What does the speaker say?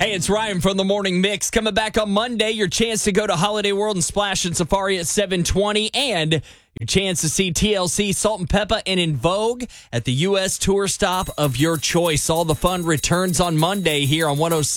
Hey, it's Ryan from the Morning Mix. Coming back on Monday, your chance to go to Holiday World and Splash and Safari at 7:20, and your chance to see TLC, Salt and Peppa, and In Vogue at the U.S. tour stop of your choice. All the fun returns on Monday here on 106.